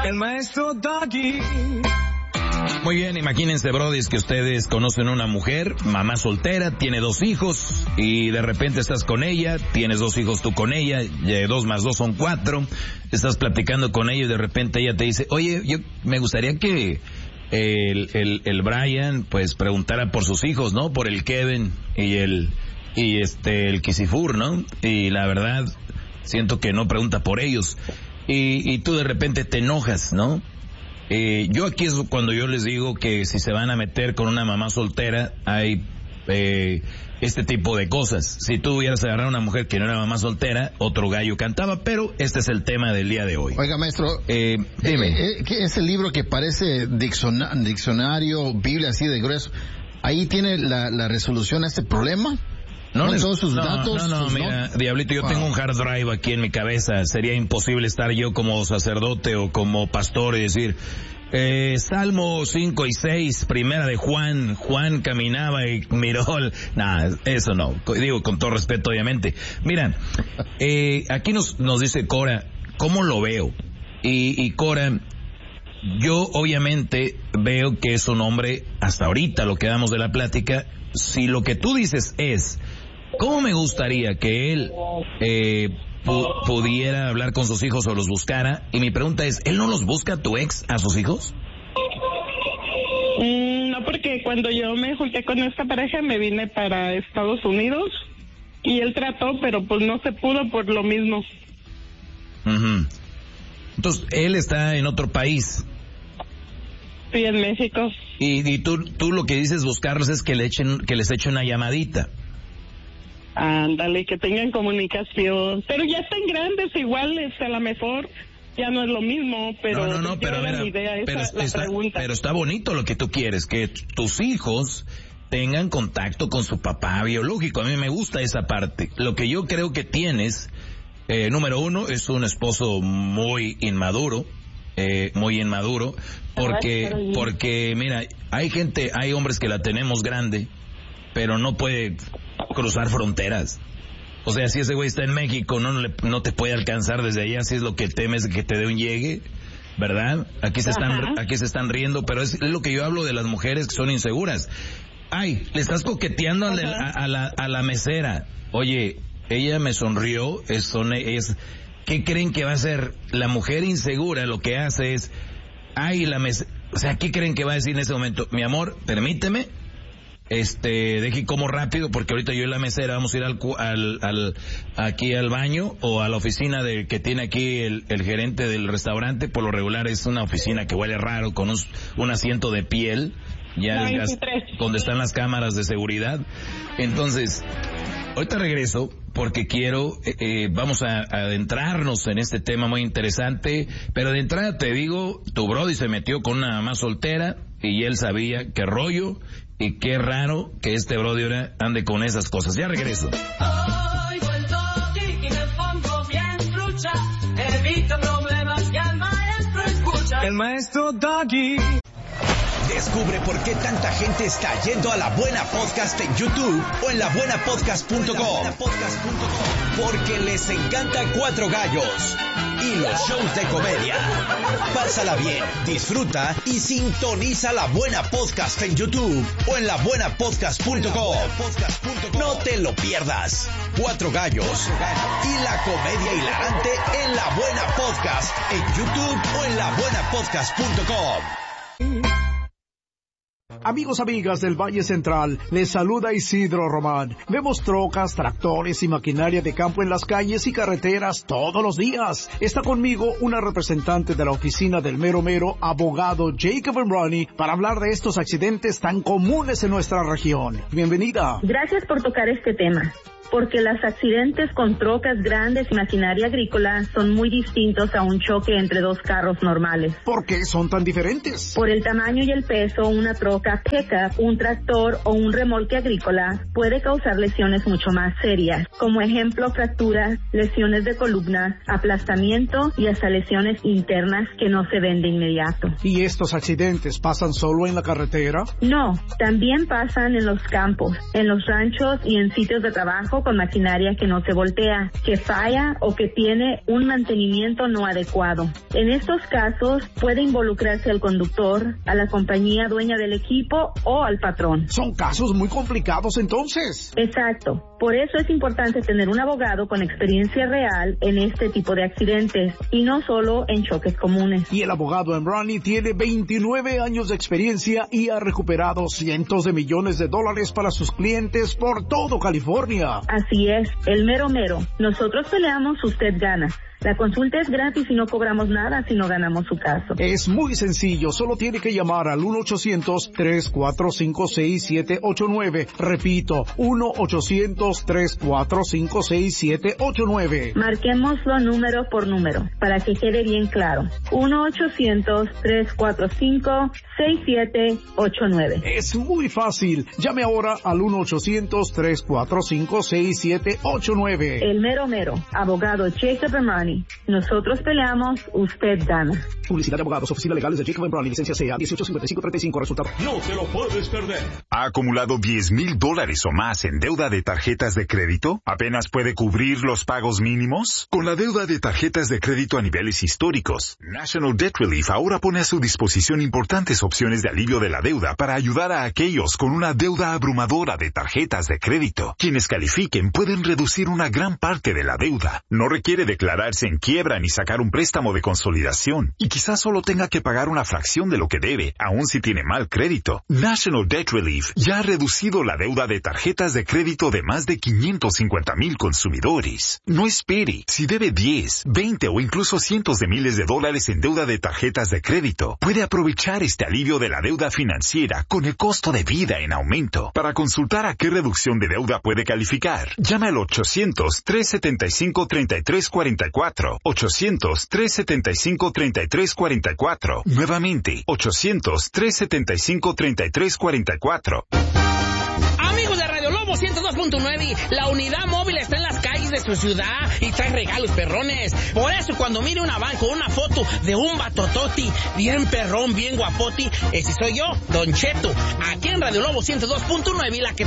El maestro Doggy. Muy bien, imagínense, brodis, que ustedes conocen una mujer, mamá soltera, tiene 2 hijos, y de repente estás con ella, tienes 2 hijos tú con ella, 2 más 2 son 4, estás platicando con ella y de repente ella te dice, oye, yo me gustaría que el Brian, pues, preguntara por sus hijos, ¿no? Por el Kevin y el Kisifur, ¿no? Y la verdad, siento que no pregunta por ellos. Y tú de repente te enojas, ¿no? Yo aquí es cuando yo les digo que si se van a meter con una mamá soltera, hay este tipo de cosas. Si tú hubieras agarrado a una mujer que no era mamá soltera, otro gallo cantaba, pero este es el tema del día de hoy. Oiga, maestro, dime. ¿qué es el libro que parece diccionario, Biblia así de grueso? ¿Ahí tiene la resolución a este problema? No, todos sus datos. Mira, Diablito, yo tengo un hard drive aquí en mi cabeza. Sería imposible estar yo como sacerdote o como pastor y decir, Salmo 5 y 6, primera de Juan. Juan caminaba y miró. Nada, eso no. Digo, con todo respeto, obviamente. Mira, aquí nos dice Cora, ¿cómo lo veo? Y Cora, yo obviamente veo que es un hombre, hasta ahorita lo que damos de la plática, si lo que tú dices es, ¿cómo me gustaría que él pudiera hablar con sus hijos o los buscara? Y mi pregunta es, ¿él no los busca, tu ex, a sus hijos? No, porque cuando yo me junté con esta pareja me vine para Estados Unidos y él trató, pero pues no se pudo por lo mismo. Uh-huh. Entonces, él está en otro país. Sí, en México. Y tú lo que dices buscarlos es que les echen una llamadita. Ándale, que tengan comunicación. Pero ya están grandes, igual a lo mejor ya no es lo mismo, pero no, pero mira, pero está bonito lo que tú quieres, que tus hijos tengan contacto con su papá biológico. A mí me gusta esa parte. Lo que yo creo que tienes, número uno, es un esposo muy inmaduro, porque mira, hay hombres que la tenemos grande, pero no puede cruzar fronteras. O sea, si ese güey está en México, no te puede alcanzar desde allá, si es lo que temes, que te dé un llegue, ¿verdad? Aquí se están riendo, pero es lo que yo hablo de las mujeres que son inseguras. Ay, le estás coqueteando a la mesera. Oye, ella me sonrió, ¿qué creen que va a hacer? La mujer insegura lo que hace es, o sea, ¿qué creen que va a decir en ese momento? Mi amor, permíteme, deje como rápido, porque ahorita yo y la mesera vamos a ir aquí al baño o a la oficina que tiene aquí el gerente del restaurante. Por lo regular es una oficina que huele raro, con un asiento de piel, donde están las cámaras de seguridad. Entonces, ahorita regreso porque vamos a adentrarnos en este tema muy interesante, pero de entrada te digo, tu brody se metió con una mamá soltera y él sabía qué rollo y qué raro que este brody ahora ande con esas cosas. Ya regreso. Oigo el Doggy y me pongo bien trucha, evito problemas y al maestro escucha. El maestro Doggy. Descubre por qué tanta gente está yendo a La Buena Podcast en YouTube o en labuenapodcast.com. Porque les encanta Cuatro Gallos y los shows de comedia. Pásala bien, disfruta y sintoniza La Buena Podcast en YouTube o en labuenapodcast.com. No te lo pierdas. Cuatro Gallos y la comedia hilarante en La Buena Podcast en YouTube o en labuenapodcast.com. Amigos, amigas del Valle Central, les saluda Isidro Román. Vemos trocas, tractores y maquinaria de campo en las calles y carreteras todos los días. Está conmigo una representante de la oficina del mero mero, abogado Jacob Ronnie, para hablar de estos accidentes tan comunes en nuestra región. Bienvenida. Gracias por tocar este tema, porque los accidentes con trocas grandes y maquinaria agrícola son muy distintos a un choque entre dos carros normales. ¿Por qué son tan diferentes? Por el tamaño y el peso, una troca pickup, un tractor o un remolque agrícola puede causar lesiones mucho más serias, como ejemplo fracturas, lesiones de columna, aplastamiento y hasta lesiones internas que no se ven de inmediato. ¿Y estos accidentes pasan solo en la carretera? No, también pasan en los campos, en los ranchos y en sitios de trabajo trabajo con maquinaria que no se voltea, que falla o que tiene un mantenimiento no adecuado. En estos casos puede involucrarse al conductor, a la compañía dueña del equipo o al patrón. Son casos muy complicados entonces. Exacto. Por eso es importante tener un abogado con experiencia real en este tipo de accidentes y no solo en choques comunes. Y el abogado Emrani tiene 29 años de experiencia y ha recuperado cientos de millones de dólares para sus clientes por todo California. Así es, el mero mero. Nosotros peleamos, usted gana. La consulta es gratis y no cobramos nada si no ganamos su caso. Es muy sencillo, solo tiene que llamar al 1-800-345-6789. Repito, 1-800-345-6789. Marquémoslo número por número, para que quede bien claro. 1-800-345-6789. Es muy fácil. Llame ahora al 1-800-345-6789. El mero mero, abogado Jacob Emrani. Nosotros peleamos, usted gana. Publicidad de abogados, oficinas legales de Jacob Emrani, licencia CA 185535, resultado. No te lo puedes perder. ¿Ha acumulado $10,000 o más en deuda de tarjetas de crédito? ¿Apenas puede cubrir los pagos mínimos? Con la deuda de tarjetas de crédito a niveles históricos, National Debt Relief ahora pone a su disposición importantes opciones de alivio de la deuda para ayudar a aquellos con una deuda abrumadora de tarjetas de crédito. Quienes califiquen pueden reducir una gran parte de la deuda. No requiere declararse en quiebra ni sacar un préstamo de consolidación. Y quizás solo tenga que pagar una fracción de lo que debe, aun si tiene mal crédito. National Debt Relief ya ha reducido la deuda de tarjetas de crédito de más de 550,000 consumidores. No espere. Si debe 10, 20 o incluso cientos de miles de dólares en deuda de tarjetas de crédito, puede aprovechar este alivio de la deuda financiera con el costo de vida en aumento. Para consultar a qué reducción de deuda puede calificar, llame al 800-375-3344. 800-375-3344. Nuevamente, 800-375-3344. Amigos de Radio Lobo 102.9, la unidad móvil está en las calles de su ciudad y trae regalos perrones. Por eso cuando mire una van con una foto de un batototi, bien perrón, bien guapoti, ese soy yo, Don Cheto, aquí en Radio Lobo 102.9, la que